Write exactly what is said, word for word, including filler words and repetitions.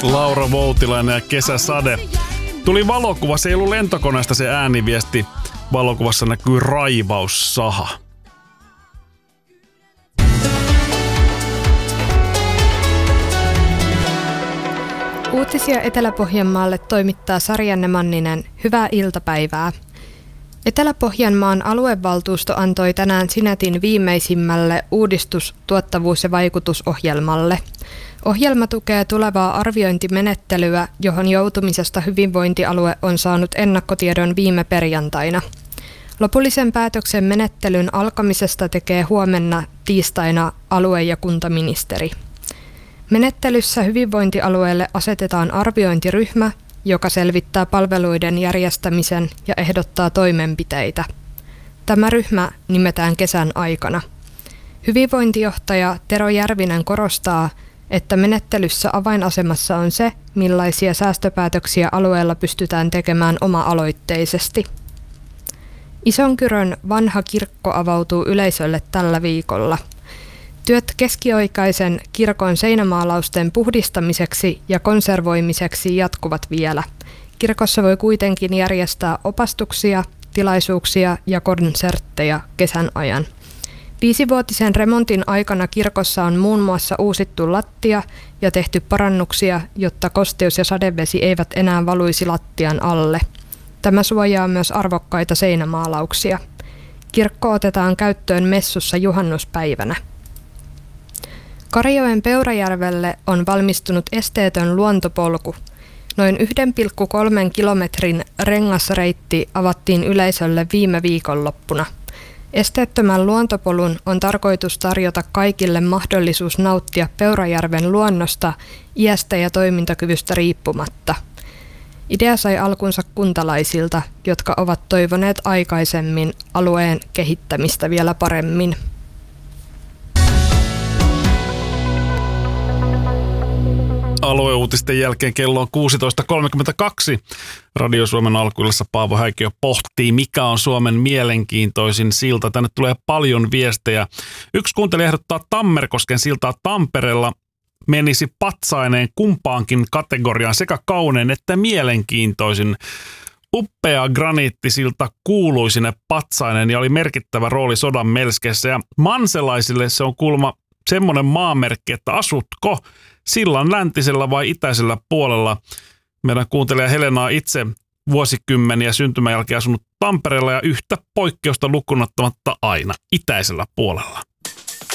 Laura Voutilainen ja Kesäsade. Tuli valokuva, se ei ollut lentokoneesta se ääniviesti. Valokuvassa näkyy raivaussaha. Uutisia Etelä-Pohjanmaalle toimittaa Sarjanne Manninen. Hyvää iltapäivää. Etelä-Pohjanmaan aluevaltuusto antoi tänään Sinetin viimeisimmälle uudistus-, tuottavuus- ja vaikutusohjelmalle. Ohjelma tukee tulevaa arviointimenettelyä, johon joutumisesta hyvinvointialue on saanut ennakkotiedon viime perjantaina. Lopullisen päätöksen menettelyn alkamisesta tekee huomenna tiistaina alue- ja kuntaministeri. Menettelyssä hyvinvointialueelle asetetaan arviointiryhmä, joka selvittää palveluiden järjestämisen ja ehdottaa toimenpiteitä. Tämä ryhmä nimetään kesän aikana. Hyvinvointijohtaja Tero Järvinen korostaa, että menettelyssä avainasemassa on se, millaisia säästöpäätöksiä alueella pystytään tekemään oma-aloitteisesti. Isonkyrön vanha kirkko avautuu yleisölle tällä viikolla. Työt keskioikaisen kirkon seinämaalausten puhdistamiseksi ja konservoimiseksi jatkuvat vielä. Kirkossa voi kuitenkin järjestää opastuksia, tilaisuuksia ja konsertteja kesän ajan. Viisivuotisen remontin aikana kirkossa on muun muassa uusittu lattia ja tehty parannuksia, jotta kosteus ja sadevesi eivät enää valuisi lattian alle. Tämä suojaa myös arvokkaita seinämaalauksia. Kirkko otetaan käyttöön messussa juhannuspäivänä. Karijoen Peurajärvelle on valmistunut esteetön luontopolku. Noin yksi pilkku kolme kilometrin rengasreitti avattiin yleisölle viime viikonloppuna. Esteettömän luontopolun on tarkoitus tarjota kaikille mahdollisuus nauttia Peurajärven luonnosta iästä ja toimintakyvystä riippumatta. Idea sai alkunsa kuntalaisilta, jotka ovat toivoneet aikaisemmin alueen kehittämistä vielä paremmin. Alueuutisten jälkeen kello on kuusitoista kolmekymmentäkaksi. Radio Suomen alkuillassa Paavo Häikiö pohtii, mikä on Suomen mielenkiintoisin silta. Tänne tulee paljon viestejä. Yksi kuuntelija ehdottaa Tammerkosken siltaa Tampereella. Menisi patsaineen kumpaankin kategoriaan, sekä kaunein että mielenkiintoisin. Uppea graniittisilta kuuluisine patsainen ja oli merkittävä rooli sodan melskeissä. Ja manselaisille se on kuulemma semmoinen maamerkki, että asutko sillan läntisellä vai itäisellä puolella. Meidän kuuntelija Helena on itse vuosikymmeniä syntymän jälkeen asunut Tampereella ja yhtä poikkeusta lukunottamatta aina itäisellä puolella.